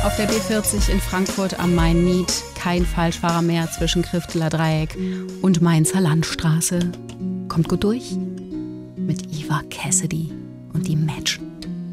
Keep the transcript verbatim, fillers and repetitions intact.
Auf der B vierzig in Frankfurt am Main-Miet kein Falschfahrer mehr zwischen Krifteler Dreieck und Mainzer Landstraße. Kommt gut durch mit Eva Cassidy und die Mad